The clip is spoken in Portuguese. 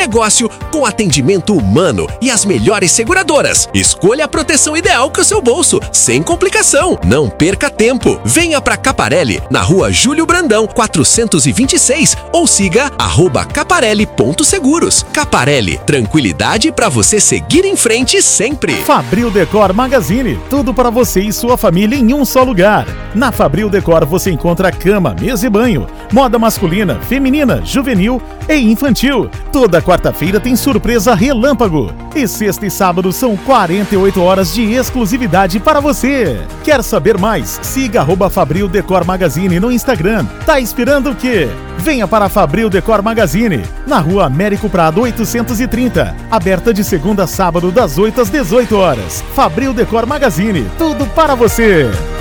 negócio com atendimento humano e as melhores seguradoras. Escolha a proteção ideal para o seu bolso, sem complicação. Não perca tempo. Venha para Caparelli, na rua Júlio Brandão, 426, ou siga @caparelli.seguros. Caparelli, tranquilidade para você seguir em frente sempre. Fabril Decor Magazine, tudo para você e sua família em um só lugar. Na Fabril Decor você encontra cama, mesa e banho, moda masculina, feminina, juvenil e infantil. Toda quarta-feira tem surpresa relâmpago. E sexta e sábado são 48 horas de exclusividade para você. Quer saber mais? Siga @Fabril Decor Magazine no Instagram. Tá esperando o quê? Venha para a Fabril Decor Magazine, na rua Américo Prado 830, aberta de segunda a sábado das 8 às 18 horas. Fabril Decor Magazine, tudo para você.